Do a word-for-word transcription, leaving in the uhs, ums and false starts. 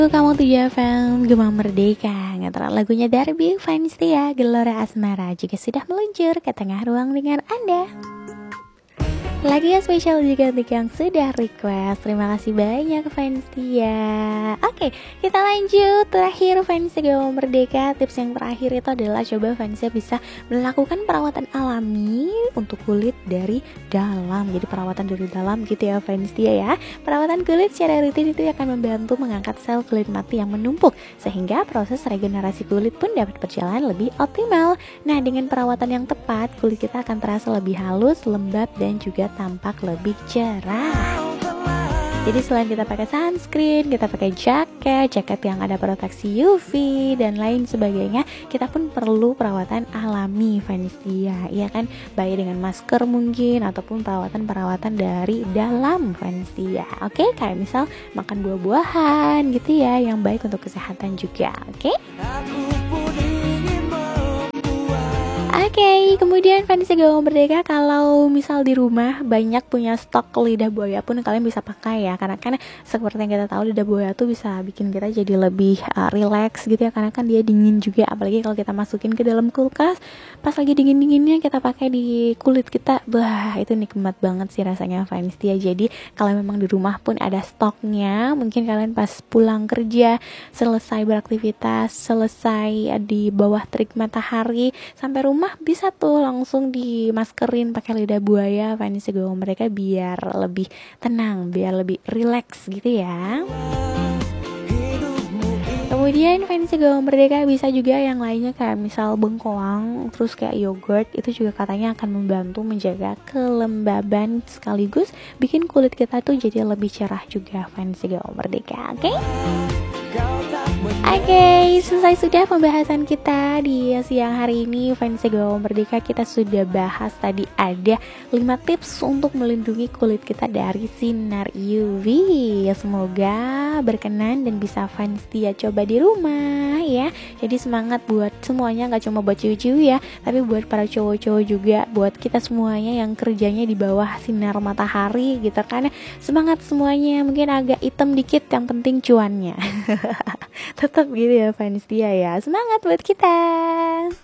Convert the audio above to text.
Kamu tuh ya fam, Gema Merdeka. Ngetral lagunya dari Big Fans ya, Gelora Asmara juga sudah meluncur ke tengah ruang dengan Anda. Lagi yang spesial juga untuk yang sudah request. Terima kasih banyak fans ya. Oke, kita lanjut. Terakhir fans Gema Merdeka, tips yang terakhir itu adalah coba fansnya bisa melakukan perawatan alami untuk kulit dari dalam. Jadi perawatan dari dalam gitu ya fans ya. Perawatan kulit secara rutin itu akan membantu mengangkat sel kulit mati yang menumpuk, sehingga proses regenerasi kulit pun dapat berjalan lebih optimal. Nah, dengan perawatan yang tepat, kulit kita akan terasa lebih halus, lembab, dan juga tampak lebih cerah. Jadi selain kita pakai sunscreen, kita pakai jaket, jaket yang ada proteksi U V dan lain sebagainya, kita pun perlu perawatan alami Vansia, ya kan? Baik dengan masker mungkin ataupun perawatan-perawatan dari dalam Vansia. Oke, kayak misal makan buah-buahan gitu ya, yang baik untuk kesehatan juga. Oke? Oke, okay, kemudian Vanessa Gema Merdeka, kalau misal di rumah banyak punya stok lidah buaya pun kalian bisa pakai ya, karena kan seperti yang kita tahu lidah buaya tuh bisa bikin kita jadi lebih uh, relax gitu ya, karena kan dia dingin juga, apalagi kalau kita masukin ke dalam kulkas pas lagi dingin-dinginnya kita pakai di kulit kita, bah itu nikmat banget sih rasanya Vanessa. Jadi kalau memang di rumah pun ada stoknya, mungkin kalian pas pulang kerja, selesai beraktivitas, selesai di bawah terik matahari, sampai rumah bisa tuh langsung dimaskerin pakai lidah buaya Vanessa Gema Merdeka biar lebih tenang, biar lebih relax gitu ya. Kemudian Vanessa Gema Merdeka bisa juga yang lainnya kayak misal bengkoang, terus kayak yogurt, itu juga katanya akan membantu menjaga kelembaban sekaligus bikin kulit kita tuh jadi lebih cerah juga Vanessa Gema Merdeka. Oke? Okay? Oke, okay, selesai sudah pembahasan kita di siang hari ini. Fans Gema Merdeka, kita sudah bahas tadi ada lima tips untuk melindungi kulit kita dari sinar U V. Semoga berkenan dan bisa fans dia coba di rumah ya. Jadi semangat buat semuanya, gak cuma buat cewek-cewek ya, tapi buat para cowok-cowok juga, buat kita semuanya yang kerjanya di bawah sinar matahari gitu kan. Semangat semuanya, mungkin agak hitam dikit, yang penting cuannya. Tetap gitu ya fans dia ya. Semangat buat kita.